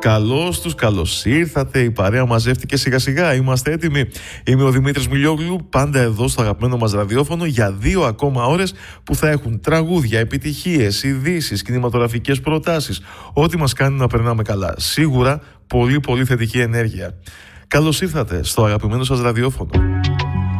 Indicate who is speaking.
Speaker 1: Καλώς ήρθατε. Η παρέα μαζεύτηκε σιγά σιγά. Είμαστε έτοιμοι. Είμαι ο Δημήτρης Μιλιόγλου, πάντα εδώ στο αγαπημένο μας ραδιόφωνο για 2 ακόμα ώρες που θα έχουν τραγούδια, επιτυχίες, ειδήσεις, κινηματογραφικές προτάσεις. Ό,τι μας κάνει να περνάμε καλά. Σίγουρα πολύ θετική ενέργεια. Καλώς ήρθατε στο αγαπημένο σας ραδιόφωνο.